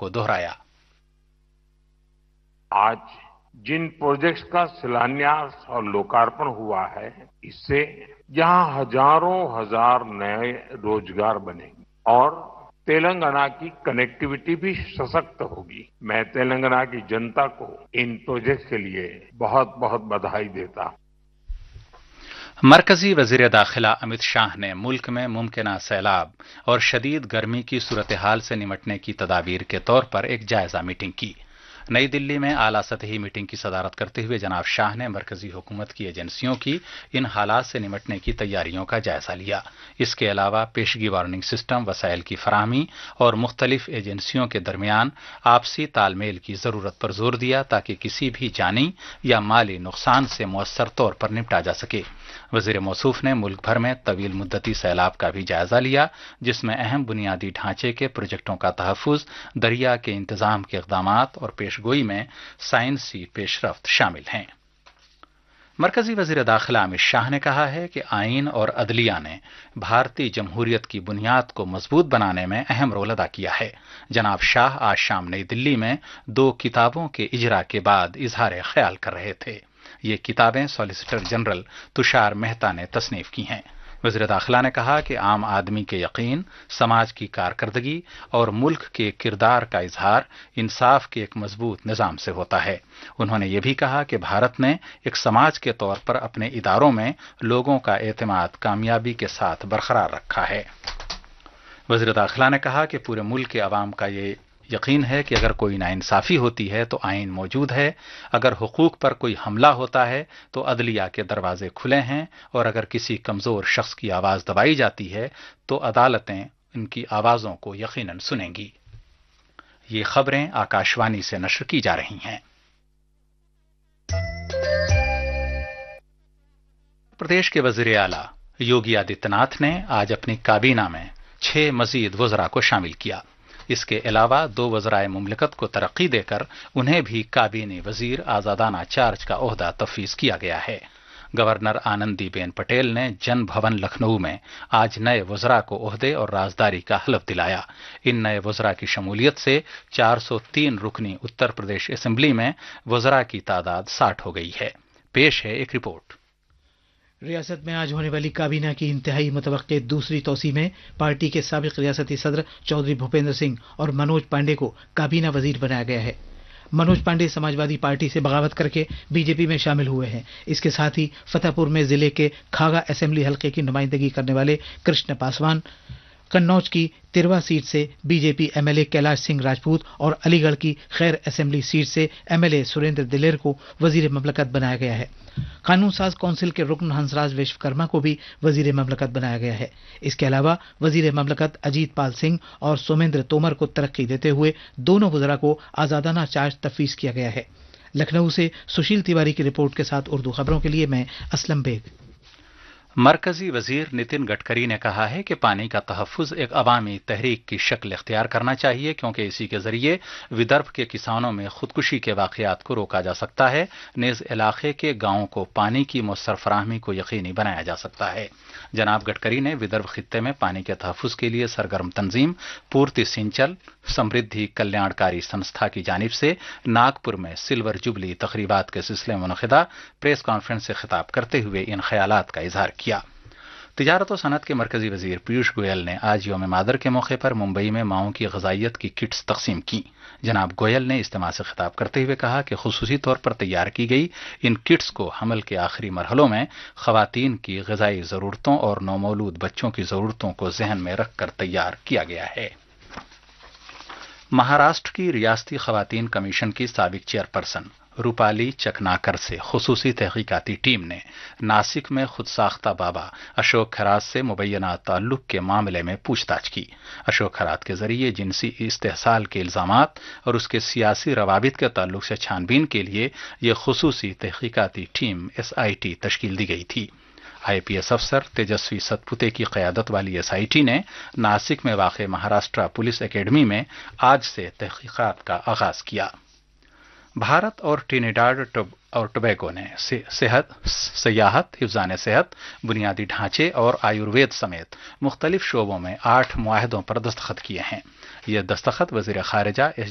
को दोहराया। आज जिन प्रोजेक्ट्स का शिलान्यास और लोकार्पण हुआ है, इससे यहाँ हजारों हजार नए रोजगार बनेंगे और तेलंगाना की कनेक्टिविटी भी सशक्त होगी। मैं तेलंगाना की जनता को इन प्रोजेक्ट्स के लिए बहुत बहुत बधाई देता हूं। मरकजी वजीर दाखिला अमित शाह ने मुल्क में मुमकिन सैलाब और शदीद गर्मी की सूरत हाल से निमटने की तदाबीर के तौर पर एक जायजा मीटिंग की। नई दिल्ली में आला सतही मीटिंग की सदारत करते हुए जनाब शाह ने मरकजी हुकूमत की एजेंसियों की इन हालात से निमटने की तैयारियों का जायजा लिया। इसके अलावा पेशगी वार्निंग सिस्टम, वसाइल की फराहमी और मुख्तलिफ एजेंसियों के दरमियान आपसी तालमेल की जरूरत पर जोर दिया ताकि किसी भी जानी या माली नुकसान से मौसर तौर पर निपटा जा सके। वजीर मौसूफ ने मुल्क भर में तवील मुद्दती सैलाब का भी जायजा लिया, जिसमें अहम बुनियादी ढांचे के प्रोजेक्टों का तहफ्फुज, दरिया के इंतजाम के इक़दामात और पेशगोई में साइंसी पेशरफ्त शामिल हैं। मरकजी वजीर दाखिला अमित शाह ने कहा है कि आईन और अदलिया ने भारतीय जमहूरियत की बुनियाद को मजबूत बनाने में अहम रोल अदा किया है। जनाब शाह आज शाम नई दिल्ली में 2 किताबों के इजरा के बाद इजहार ख्याल कर रहे थे। ये किताबें सॉलिसिटर जनरल तुषार मेहता ने तसनीफ की हैं। वज़ीर दाखिला ने कहा कि आम आदमी के यकीन, समाज की कारकर्दगी और मुल्क के किरदार का इजहार इंसाफ के एक मजबूत निज़ाम से होता है। उन्होंने ये भी कहा कि भारत ने एक समाज के तौर पर अपने इदारों में लोगों का एतमाद कामयाबी के साथ बरकरार रखा है। वज़ीर दाखिला ने कहा कि पूरे मुल्क के अवाम का ये यकीन है कि अगर कोई नाइंसाफी होती है तो आईन मौजूद है, अगर हुकूक पर कोई हमला होता है तो अदलिया के दरवाजे खुले हैं और अगर किसी कमजोर शख्स की आवाज दबाई जाती है तो अदालतें उनकी आवाजों को यकीनन सुनेंगी। ये खबरें आकाशवाणी से नश्र की जा रही हैं। प्रदेश के वजीर आला योगी आदित्यनाथ ने आज अपनी काबीना में 6 मजीद वज़रा को शामिल किया। इसके अलावा 2 वज़राए मुमलिकत को तरक्की देकर उन्हें भी काबीनी वजीर आजादाना चार्ज का ओहदा तफवीज़ किया गया है। गवर्नर आनंदीबेन पटेल ने जन भवन लखनऊ में आज नए वज़रा को ओहदे और राजदारी का हलफ दिलाया। इन नए वज़रा की शमूलियत से 403 रुकनी उत्तर प्रदेश असेंबली में वज़रा की तादाद 60 हो गई है। पेश है एक रिपोर्ट। रियासत में आज होने वाली काबीना की इंतहाई मुतवक्के दूसरी तोसी में पार्टी के साबिक रियासती सदर चौधरी भूपेंद्र सिंह और मनोज पांडे को काबीना वजीर बनाया गया है। मनोज पांडे समाजवादी पार्टी से बगावत करके बीजेपी में शामिल हुए हैं। इसके साथ ही फतेहपुर में जिले के खागा असेंबली हलके की नुमाइंदगी करने वाले कृष्ण पासवान, कन्नौज की तिरवा सीट से बीजेपी एमएलए कैलाश सिंह राजपूत और अलीगढ़ की खैर असेंबली सीट से एमएलए सुरेंद्र दिलेर को वजीर ममलकत बनाया गया है। कानून साज काउंसिल के रुकन हंसराज विश्वकर्मा को भी वजीर ममलकत बनाया गया है। इसके अलावा वजीर ममलकत अजीत पाल सिंह और सोमेंद्र तोमर को तरक्की देते हुए दोनों वज़रा को आजादाना चार्ज तफवीज़ किया गया है। लखनऊ से सुशील तिवारी की रिपोर्ट के साथ उर्दू खबरों के लिए मैं असलम बेग। मरकजी वजीर नितिन गडकरी ने कहा है कि पानी का तहफ्फुज एक अवामी तहरीक की शक्ल इख्तियार करना चाहिए, क्योंकि इसी के जरिए विदर्भ के किसानों में खुदकुशी के वाकयात को रोका जा सकता है। नेज़ इलाके के गांवों को पानी की मुयस्सर फराहमी को यकीनी बनाया जा सकता है। जनाब गडकरी ने विदर्भ खित्ते में पानी के तहफ्फुज के लिए सरगर्म तंजीम पूर्ति सिंचल समृद्धि कल्याणकारी संस्था की जानिब से नागपुर में सिल्वर जुबली तकरीबात के सिलसिले में मुनक़िदा प्रेस कॉन्फ्रेंस से खिताब करते हुए इन ख्यालात का इजहार किया। तिजारत और सनत के मरकजी वजीर पीयूष गोयल ने आज यौम मादर के मौके पर मुंबई में माओं की ग़िज़ाइयत की किट्स तकसीम की। जनाब गोयल ने इज्तिमा से खिताब करते हुए कहा कि खुसूसी तौर पर तैयार की गई इन किट्स को हमल के आखिरी मरहलों में ख़वातीन की ग़िज़ाई ज़रूरतों और नौमौलूद बच्चों की ज़रूरतों को जहन में रखकर तैयार किया गया है। महाराष्ट्र की रियासती ख़वातीन कमीशन की साबिक चेयरपर्सन रूपाली चकनाकर से खुसूसी तहकीकाती टीम ने नासिक में खुद साख्ता बाबा अशोक खरात से मुबैना ताल्लुक के मामले में पूछताछ की। अशोक खरात के जरिए जिनसी इस्तेहसाल के इल्जामात और उसके सियासी रवाबित के ताल्लुक से छानबीन के लिए यह खुसूसी तहकीकाती टीम SIT तश्कील दी गई थी। IPS अफसर तेजस्वी सतपुते की क़यादत वाली SIT ने नासिक में वाक़ महाराष्ट्र पुलिस एकेडमी में आज से तहकीकात का आगाज किया। भारत और ट्रिनिडाड और टोबैगो ने सियाहत, हिफ्ज़ान सेहत, बुनियादी ढांचे और आयुर्वेद समेत मुख्तलिफ शोबों में 8 मुआहदों पर दस्तखत किए हैं। ये दस्तखत वज़ीर ख़ारिजा